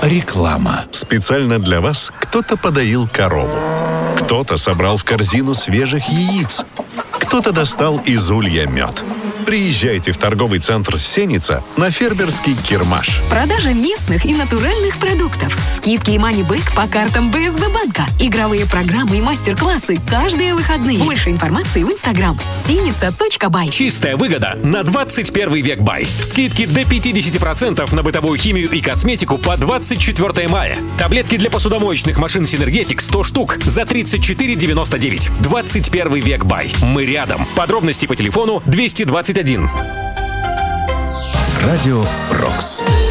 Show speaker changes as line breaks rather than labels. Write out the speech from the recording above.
Реклама. Специально для вас кто-то подоил корову. Кто-то собрал в корзину свежих яиц. Кто-то достал из улья мед. Приезжайте в торговый центр «Сеница» на фермерский Кирмаш.
Продажа местных и натуральных продуктов. Скидки и мани-бэк по картам БСБ банка. Игровые программы и мастер-классы каждые выходные. Больше информации в Инстаграм. Сеница.бай.
Чистая выгода на 21 век бай. Скидки до 50% на бытовую химию и косметику по 24 мая. Таблетки для посудомоечных машин «Синергетик» 100 штук за 34,99. 21 век бай. Мы рядом. Подробности по телефону 221.
Радио «Рокс».